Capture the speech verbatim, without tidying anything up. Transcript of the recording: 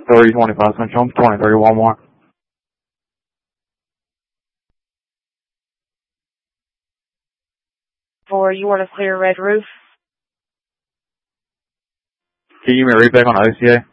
thirty, twenty-five, Central, jump, twenty, thirty, one more. Four, you want to clear red roof? Can you give me a read back on O C A?